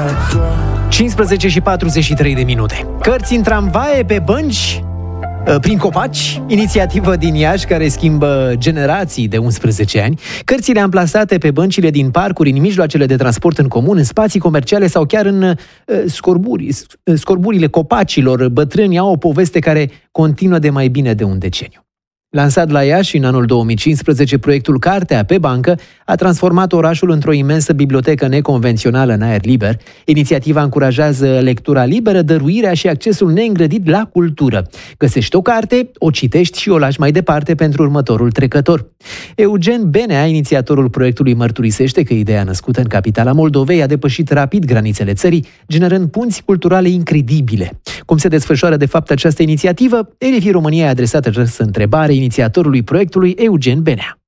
15 și 43 de minute. Cărți în tramvaie, pe bănci, prin copaci, inițiativă din Iași care schimbă generații de 11 ani. Cărțile amplasate pe băncile din parcuri, în mijloacele de transport în comun, în spații comerciale sau chiar în scorburile copacilor bătrâni au o poveste care continuă de mai bine de un deceniu. Lansat la Iași în anul 2015, proiectul Cartea pe bancă a transformat orașul într-o imensă bibliotecă neconvențională în aer liber. Inițiativa încurajează lectura liberă, dăruirea și accesul neîngrădit la cultură. Găsești o carte, o citești și o lași mai departe pentru următorul trecător. Eugen Benea, inițiatorul proiectului, mărturisește că ideea născută în capitala Moldovei a depășit rapid granițele țării, generând punți culturale incredibile. Cum se desfășoară de fapt această inițiativă? RFI România a adresat această întrebare inițiatorului proiectului, Eugen Benea.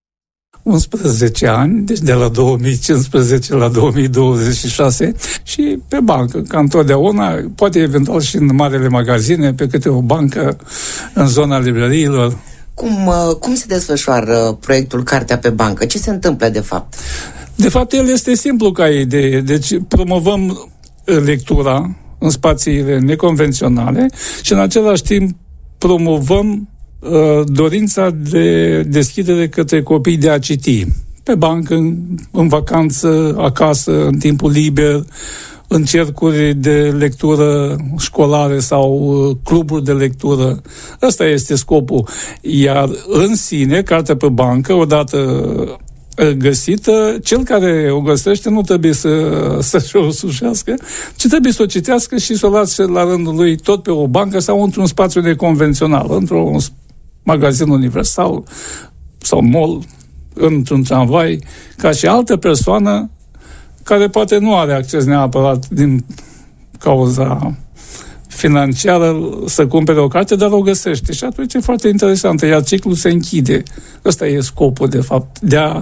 11 ani, deci de la 2015 la 2026 și pe bancă, ca întotdeauna, poate eventual și în marele magazine, pe câte o bancă în zona librăriilor. Cum se desfășoară proiectul Cartea pe bancă? Ce se întâmplă de fapt? De fapt, el este simplu ca idee. Deci promovăm lectura în spațiile neconvenționale și în același timp promovăm dorința de deschidere către copii de a citi. Pe bancă, în vacanță, acasă, în timpul liber, în cercuri de lectură școlare sau cluburi de lectură. Ăsta este scopul. Iar în sine, Cartea pe bancă, odată găsită, cel care o găsește nu trebuie să-și o sușească, ci trebuie să o citească și să o lase la rândul lui tot pe o bancă sau într-un spațiu neconvențional, într-un magazin universal sau mall, într-un tramvai, ca și altă persoană care poate nu are acces neapărat din cauza financiară să cumpere o carte, dar o găsește. Și atunci e foarte interesantă, iar ciclul se închide. Ăsta e scopul, de fapt,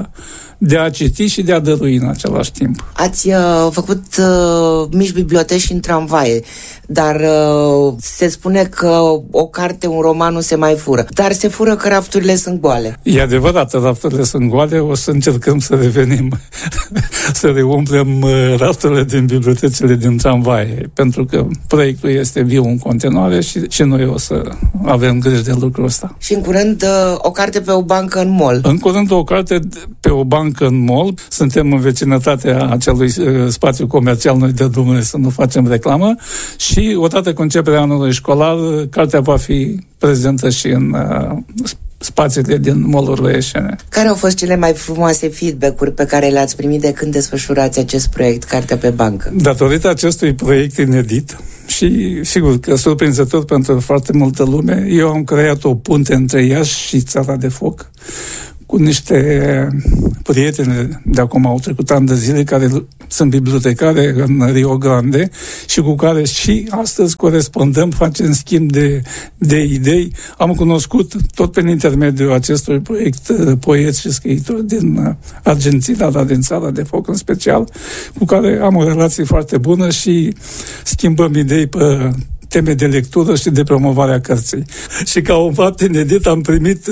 de a citi și de a dărui în același timp. Ați făcut mici biblioteci în tramvaie, dar se spune că o carte, un roman nu se mai fură. Dar se fură că rafturile sunt goale. E adevărat, rafturile sunt goale, o să încercăm să revenim, să reumplem rafturile din bibliotecile din tramvaie, pentru că proiectul este viu în continuare și noi o să avem grijă de lucrul ăsta. Și în curând o carte pe o bancă în mall. În curând o carte pe o bancă în mall. Suntem în vecinătatea acelui spațiu comercial, noi de Dumnezeu să nu facem reclamă, și odată cu începerea anului școlar, cartea va fi prezentă și în spațiile din mall-urile ieșene. Care au fost cele mai frumoase feedback-uri pe care le-ați primit de când desfășurați acest proiect, Cartea pe bancă? Datorită acestui proiect inedit și, sigur, că surprinzător pentru foarte multă lume, eu am creat o punte între Iași și Țara de Foc, cu niște prieteni de acum au trecut ani de zile care sunt bibliotecare în Rio Grande și cu care și astăzi corespondăm, facem schimb de idei. Am cunoscut tot prin intermediul acestui proiect poeți și scriitori din Argentina, dar din Țara de Foc în special, cu care am o relație foarte bună și schimbăm idei pe teme de lectură și de promovarea cărții. Și ca un fapt inedit am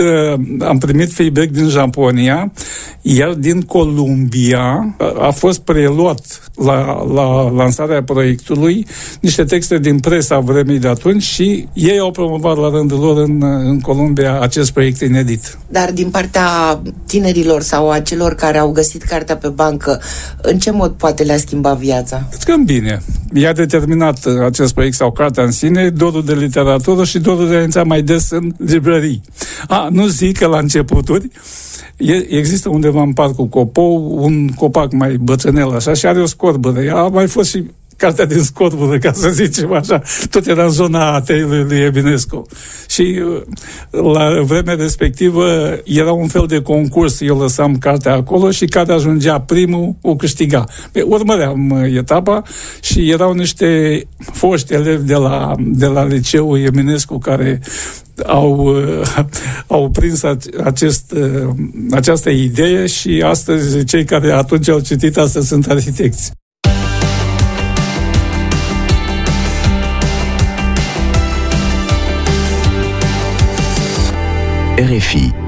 primit feedback din Japonia, iar din Columbia a fost preluat la lansarea proiectului niște texte din presa vremii de atunci și ei au promovat la rândul lor în Columbia acest proiect inedit. Dar din partea tinerilor sau a celor care au găsit cartea pe bancă, în ce mod poate le-a schimbat viața? Cred că bine. I-a determinat acest proiect sau cartea în sine dorul de literatură și dorul de a intra mai des în librării. Nu zic că la începuturi există undeva în Parcul Copou un copac mai bătrânel așa și are o scorbără. A mai fost și cartea din scorbără, ca să zicem așa. Tot era în zona atelierului lui Eminescu. Și la vremea respectivă era un fel de concurs. Eu lăsam cartea acolo și care ajungea primul o câștiga. Urmăream etapa și erau niște foști elevi de la liceul Eminescu care au prins această idee și astăzi cei care atunci au citit astăzi sunt arhitecți. RFI